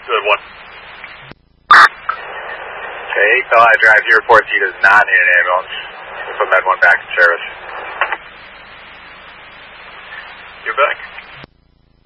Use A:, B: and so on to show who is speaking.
A: Good one.
B: Okay, Belleye Drive, he reports he does not need an ambulance. We'll put Med 1 back in service.
A: You're back.